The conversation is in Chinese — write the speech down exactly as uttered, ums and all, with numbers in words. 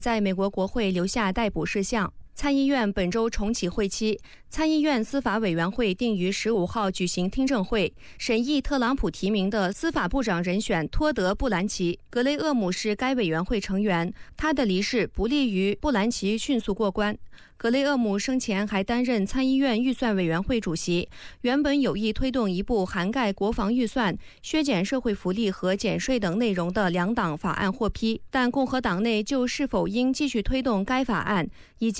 在美国国会留下逮捕事项。参议院本周重启会期，参议院司法委员会定于十五号举行听证会，审议特朗普提名的司法部长人选托德·布兰奇。格雷厄姆是该委员会成员，他的离世不利于布兰奇迅速过关。格雷厄姆生前还担任参议院预算委员会主席，原本有意推动一部涵盖国防预算、削减社会福利和减税等内容的两党法案获批，但共和党内就是否应继续推动该法案以及